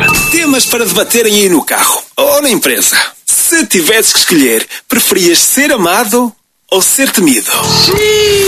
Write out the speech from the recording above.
Temas para debaterem aí no carro ou na empresa. Se tivesses que escolher, preferias ser amado ou ser temido?